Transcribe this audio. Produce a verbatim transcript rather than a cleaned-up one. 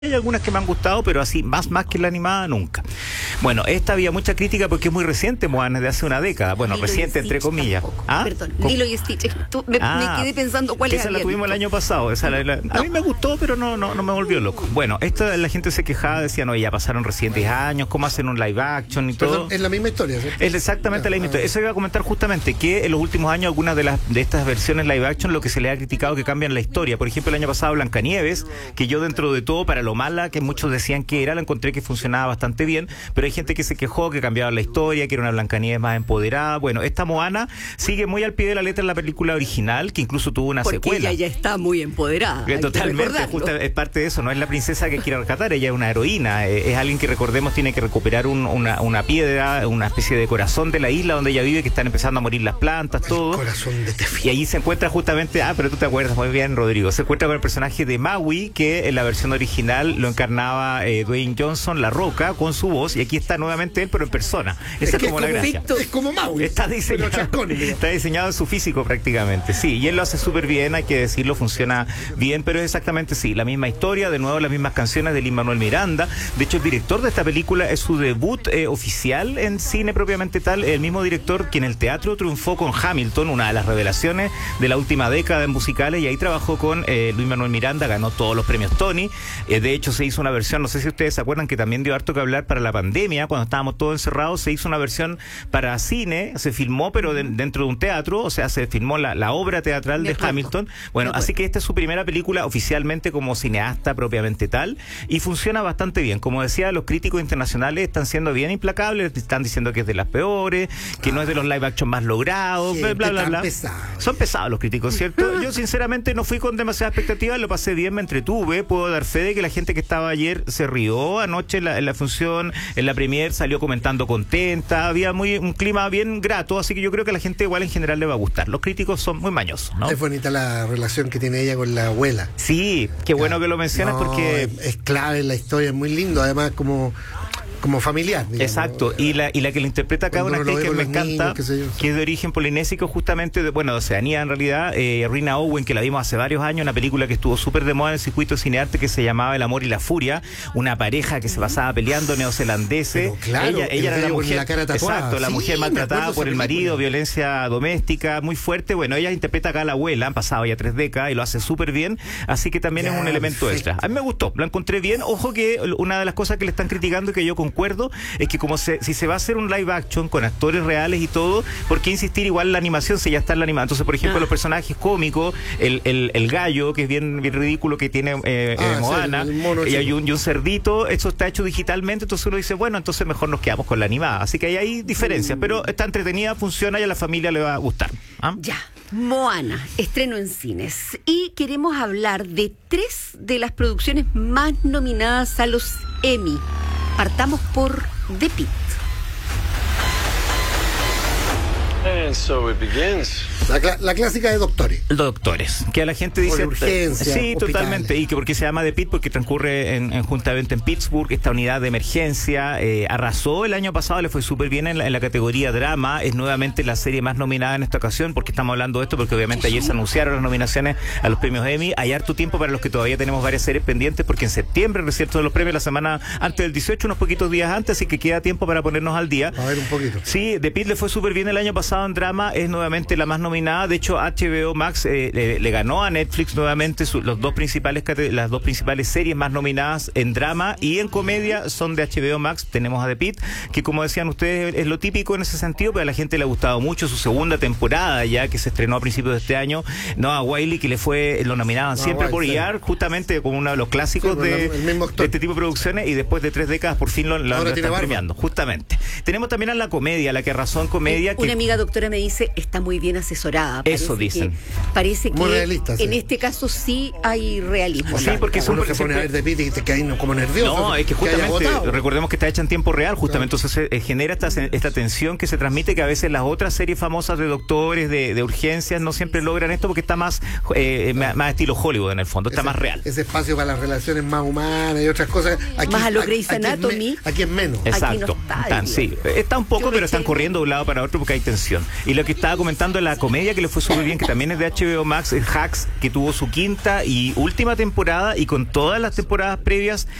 Hay algunas que me han gustado, pero así, más más que la animada, nunca. Bueno, esta había mucha crítica porque es muy reciente, Moana, de hace una década. Bueno, Lilo reciente, entre comillas. ¿Ah? Perdón, Lilo y Stitch. Tú, me, ah, me quedé pensando cuál es. Esa la tuvimos visto. el año pasado. Esa la, la, no. A mí me gustó, pero no, no, no me volvió loco. Bueno, esta la gente se quejaba, decía, no, ya pasaron recientes años, ¿cómo hacen un live action y todo? Perdón, es la misma historia, ¿sí? Es exactamente ya, la misma historia. Eso iba a comentar justamente, que en los últimos años algunas de las de estas versiones live action lo que se le ha criticado que cambian la historia. Por ejemplo, el año pasado Blancanieves, que yo dentro de todo, para lo mala que muchos decían que era, la encontré que funcionaba bastante bien, pero hay gente que se quejó que cambiaba la historia, que era una Blancanieves más empoderada. Bueno, esta Moana sigue muy al pie de la letra en la película original, que incluso tuvo una Porque secuela. Ella ya está muy empoderada. Que totalmente, justo, es parte de eso, no es la princesa que quiere rescatar, ella es una heroína, es alguien que, recordemos, tiene que recuperar un, una, una piedra, una especie de corazón de la isla donde ella vive, que están empezando a morir las plantas, todo. El corazón de Tefi. Y allí se encuentra justamente, ah, pero tú te acuerdas muy bien, Rodrigo, se encuentra con el personaje de Maui, que en la versión original lo encarnaba eh, Dwayne Johnson, La Roca, con su voz, y aquí está nuevamente él, pero en persona. Esa es, es como la gracia. Es como Maui. Está diseñado, está diseñado en su físico prácticamente, sí, y él lo hace súper bien, hay que decirlo, funciona bien, pero es exactamente sí, la misma historia, de nuevo las mismas canciones de Lin-Manuel Miranda. De hecho, el director de esta película es su debut eh, oficial en cine propiamente tal, el mismo director que en el teatro triunfó con Hamilton, una de las revelaciones de la última década en musicales, y ahí trabajó con eh, Lin-Manuel Miranda, ganó todos los premios Tony. Eh, de hecho, se hizo una versión, no sé si ustedes se acuerdan, que también dio harto que hablar para la pandemia, cuando estábamos todos encerrados, se hizo una versión para cine, se filmó, pero de, dentro de un teatro, o sea, se filmó la, la obra teatral de, de Hamilton. Bueno, así que esta es su primera película oficialmente como cineasta propiamente tal, y funciona bastante bien. Como decía, los críticos internacionales están siendo bien implacables, están diciendo que es de las peores, que ah, no es de los live action más logrados, bla, bla, bla, bla. Pesado. Son pesados los críticos, ¿cierto? Yo sinceramente no fui con demasiadas expectativas, lo pasé bien, me entretuve, puedo dar fe de que la gente que estaba ayer se rió anoche en la, en la función, en la premier, salió comentando contenta, había muy un clima bien grato, así que yo creo que a la gente igual en general le va a gustar. Los críticos son muy mañosos, ¿no? Es bonita la relación que tiene ella con la abuela. Sí, qué bueno que lo mencionas, no, porque es, es clave en la historia, es muy lindo, además como como familiar, digamos. Exacto, y la y la que la interpreta acá, una actriz que me encanta, niños, yo, que es de origen polinésico, justamente, de, bueno, de Oceanía en realidad, eh, Rina Owen, que la vimos hace varios años, una película que estuvo súper de moda en el circuito de cinearte, que se llamaba El amor y la furia, una pareja que se pasaba peleando, neozelandeses. Claro, ella ella era la mujer, la cara tatuada. Exacto, la sí, mujer maltratada por el marido, violencia doméstica muy fuerte. Bueno, ella interpreta acá a la abuela, han pasado ya tres décadas y lo hace súper bien, así que también ya, es un elemento perfecto. Extra. A mí me gustó, la encontré bien. Ojo que una de las cosas que le están criticando y que yo concuerdo es que como se, si se va a hacer un live action con actores reales y todo, ¿por qué insistir igual en la animación si ya está en la animación? Entonces, por ejemplo, ah. los personajes cómicos, el, el, el gallo, que es bien, bien ridículo, que tiene eh, ah, eh, Moana, sí, mono, y, hay un, y un cerdito, eso está hecho digitalmente, entonces uno dice, bueno, entonces mejor nos quedamos con la animada. Así que ahí hay diferencias, mm. pero está entretenida, funciona y a la familia le va a gustar. ¿Ah? Ya, Moana, estreno en cines. Y queremos hablar de tres de las producciones más nominadas a los Emmy. Partamos por The Pitt. And so it begins. La, cl- la clásica de Doctores. Doctores, que a la gente dice... urgencia, sí, hospitales. Totalmente, y que porque se llama The Pitt, porque transcurre en, en juntamente en Pittsburgh, esta unidad de emergencia, eh, arrasó el año pasado, le fue súper bien en la, en la categoría drama, es nuevamente la serie más nominada en esta ocasión, porque estamos hablando de esto, porque obviamente ayer se anunciaron las nominaciones a los premios Emmy. Hay harto tiempo para los que todavía tenemos varias series pendientes, porque en septiembre recién todos los premios, la semana antes del dieciocho, unos poquitos días antes, así que queda tiempo para ponernos al día. A ver un poquito. Sí, The Pitt le fue súper bien el año pasado en drama, es nuevamente la más nominada. De hecho, H B O Max eh, le, le ganó a Netflix nuevamente su, los dos principales las dos principales series más nominadas en drama y en comedia son de H B O Max. Tenemos a The Pitt, que como decían ustedes es lo típico en ese sentido, pero a la gente le ha gustado mucho su segunda temporada ya, que se estrenó a principios de este año. Noah Wyle, que le fue, lo nominaban no, siempre White, por I A R, sí. justamente como uno de los clásicos sí, de, de este tipo de producciones, y después de tres décadas por fin lo, lo, lo están premiando, justamente. Tenemos también a la comedia, la que arrasó en comedia. Una que, amiga doctora me dice, está muy bien asesorada. Eso dicen. Que, parece que muy realista, sí. En este caso sí hay realismo. Sí, porque uno se pone a ver de Pitt y te cae como nervioso. No, es que justamente, que recordemos que está hecha en tiempo real, justamente, claro. Entonces eh, genera esta, esta tensión que se transmite, que a veces las otras series famosas de doctores, de, de urgencias, no siempre logran esto, porque está más, eh, claro. más estilo Hollywood en el fondo, está ese, más real. Ese espacio para las relaciones más humanas y otras cosas. Aquí, más a lo aquí, Grey's Anatomy. Aquí es menos. Exacto. Aquí no está, Están, sí, está un poco, pero están corriendo de un lado para otro porque hay tensión. televisión. Y lo que estaba comentando, la comedia que le fue súper bien, que también es de H B O Max, es Hacks, que tuvo su quinta y última temporada, y con todas las temporadas previas